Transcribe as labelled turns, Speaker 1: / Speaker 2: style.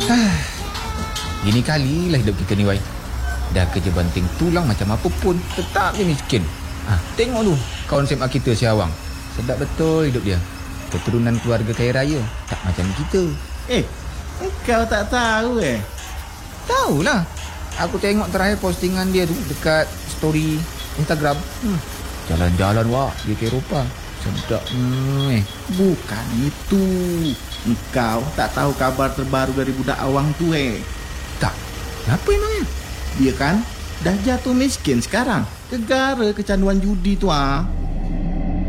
Speaker 1: Gini kalilah hidup kita ni, Wai. Dah kerja banting tulang macam apa pun, tetap dia miskin. Tengok tu kawan SMA kita si Awang. Sedap betul hidup dia. Keturunan keluarga kaya raya. Tak macam kita.
Speaker 2: Kau tak tahu
Speaker 1: Tahulah. Aku tengok terakhir postingan dia tu dekat story Instagram. Jalan-jalan wak dia ke Eropah. Sedap.
Speaker 2: Bukan itu. Kau tak tahu kabar terbaru dari budak Awang tu
Speaker 1: Tak. Kenapa emangnya?
Speaker 2: Dia kan dah jatuh miskin sekarang. Gegara kecanduan judi tu